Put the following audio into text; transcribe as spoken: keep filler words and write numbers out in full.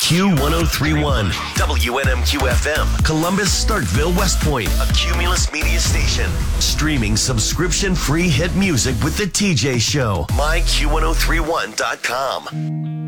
Q one oh three point one, W N M Q F M, Columbus, Starkville, West Point, a Cumulus Media station. Streaming subscription-free hit music with The T J Show. my Q ten thirty-one dot com.